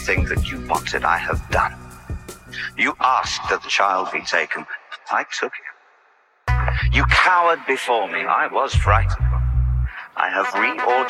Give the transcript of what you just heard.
everything that you wanted, I have done. You asked that the child be taken. I took him. You cowered before me. I was frightened. I have reordered